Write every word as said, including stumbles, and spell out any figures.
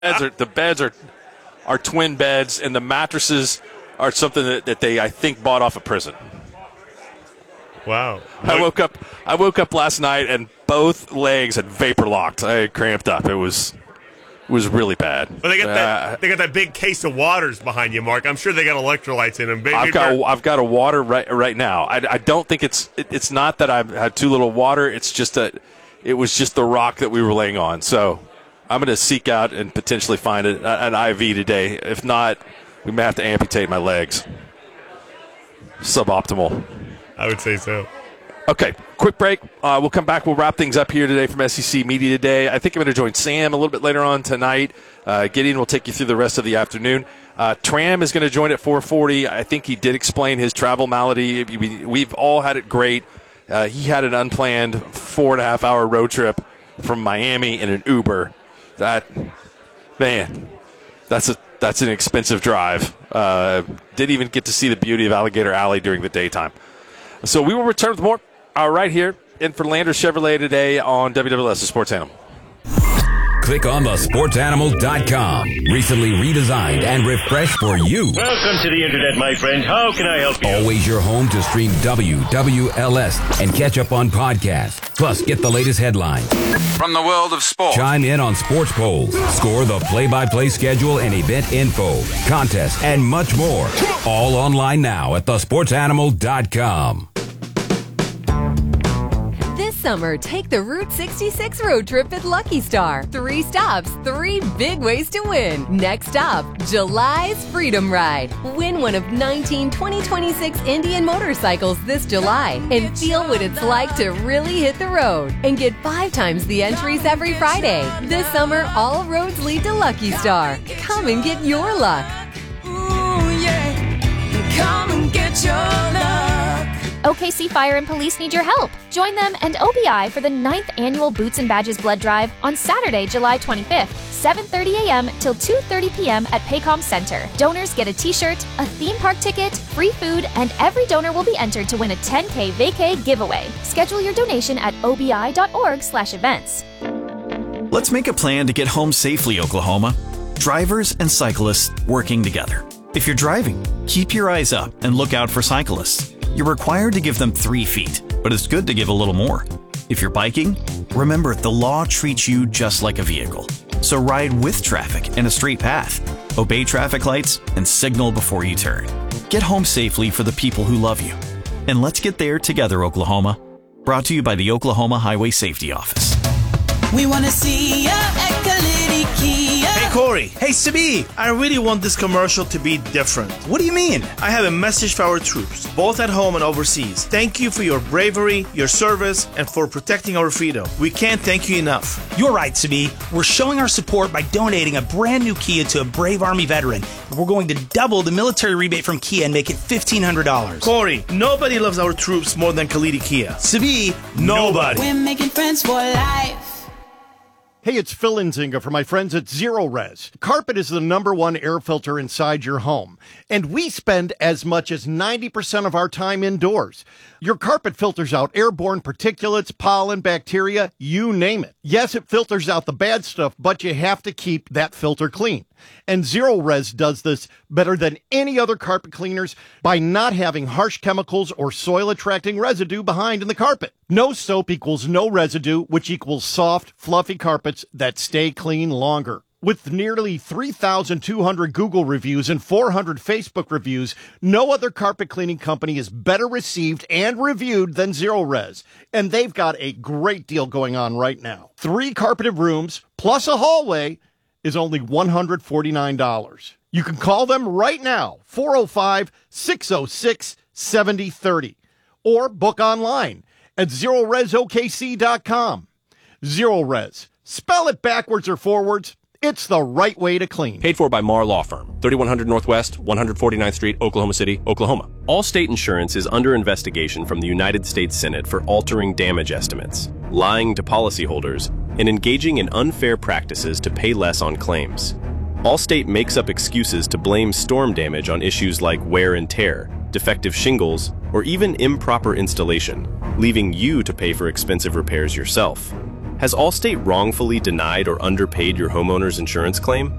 beds are, the beds are are twin beds, and the mattresses are something that, that they, I think, bought off a prison. Wow. I woke up I woke up last night, and both legs had vapor locked. I had cramped up. It was it was really bad. Well, they got that Uh, they got that big case of waters behind you, Mark. I'm sure they got electrolytes in them. Maybe I've got they're- I've got a water right right now. I, I don't think it's it, it's not that I've had too little water. It's just that it was just the rock that we were laying on. So I'm going to seek out and potentially find a, an I V today. If not, we may have to amputate my legs. Suboptimal. I would say so. Okay, quick break. Uh, we'll come back. We'll wrap things up here today from S E C Media Today. I think I'm going to join Sam a little bit later on tonight. Uh, Gideon will take you through the rest of the afternoon. Uh, Tram is going to join at four forty. I think he did explain his travel malady. We, we've all had it great. Uh, he had an unplanned four and a half hour road trip from Miami in an Uber. That, man, that's a that's an expensive drive. Uh, didn't even get to see the beauty of Alligator Alley during the daytime. So we will return with more uh, right here in for Landers Chevrolet today on W W L S, the Sports Animal. Click on the sports animal dot com. Recently redesigned and refreshed for you. Welcome to the internet, my friend. How can I help you? Always your home to stream W W L S and catch up on podcasts. Plus, get the latest headlines. From the world of sport. Chime in on sports polls. Score the play-by-play schedule and event info, contests, and much more. All online now at the sports animal dot com. This summer, take the Route sixty-six road trip at Lucky Star. Three stops, three big ways to win. Next stop, July's Freedom Ride. Win one of nineteen twenty twenty-six Indian motorcycles this July and feel what it's like to really hit the road. And get five times the entries every Friday. This summer, all roads lead to Lucky Star. Come and get your luck. Ooh, yeah. Come and get your luck. O K C Fire and Police need your help. Join them and O B I for the ninth Annual Boots and Badges Blood Drive on Saturday, July twenty-fifth, seven thirty a.m. till two thirty p.m. at Paycom Center. Donors get a t-shirt, a theme park ticket, free food, and every donor will be entered to win a ten K vacay giveaway. Schedule your donation at obi.org slash events. Let's make a plan to get home safely, Oklahoma. Drivers and cyclists working together. If you're driving, keep your eyes up and look out for cyclists. You're required to give them three feet, but it's good to give a little more. If you're biking, remember the law treats you just like a vehicle. So ride with traffic in a straight path. Obey traffic lights and signal before you turn. Get home safely for the people who love you. And let's get there together, Oklahoma. Brought to you by the Oklahoma Highway Safety Office. We want to see ya at Kalidi Kia. Hey, Corey. Hey, Sabi. I really want this commercial to be different. What do you mean? I have a message for our troops, both at home and overseas. Thank you for your bravery, your service, and for protecting our freedom. We can't thank you enough. You're right, Sabi. We're showing our support by donating a brand new Kia to a brave Army veteran. We're going to double the military rebate from Kia and make it fifteen hundred dollars. Corey, nobody loves our troops more than Kalidi Kia. Sabi, nobody. We're making friends for life. Hey, it's Phil Nzinga for my friends at Zero Res. Carpet is the number one air filter inside your home, and we spend as much as ninety percent of our time indoors. Your carpet filters out airborne particulates, pollen, bacteria, you name it. Yes, it filters out the bad stuff, but you have to keep that filter clean. And Zero Res does this better than any other carpet cleaners by not having harsh chemicals or soil-attracting residue behind in the carpet. No soap equals no residue, which equals soft, fluffy carpets that stay clean longer. With nearly three thousand two hundred Google reviews and four hundred Facebook reviews, no other carpet cleaning company is better received and reviewed than Zero Res. And they've got a great deal going on right now. Three carpeted rooms plus a hallway is only one hundred forty-nine dollars. You can call them right now, four oh five, six oh six, seven oh three oh, or book online at zero res o k c dot com. Zero Res. Spell it backwards or forwards. It's the right way to clean. Paid for by Marr Law Firm, thirty-one hundred Northwest, one hundred forty-ninth Street, Oklahoma City, Oklahoma. Allstate Insurance is under investigation from the United States Senate for altering damage estimates, lying to policyholders, and engaging in unfair practices to pay less on claims. Allstate makes up excuses to blame storm damage on issues like wear and tear, defective shingles, or even improper installation, leaving you to pay for expensive repairs yourself. Has Allstate wrongfully denied or underpaid your homeowner's insurance claim?